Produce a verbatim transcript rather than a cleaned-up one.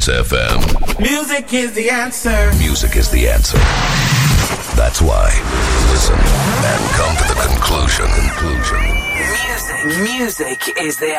Hits F M. Music is the answer. Music is the answer. That's why. Listen and come to the conclusion. Conclusion. Music. Music is the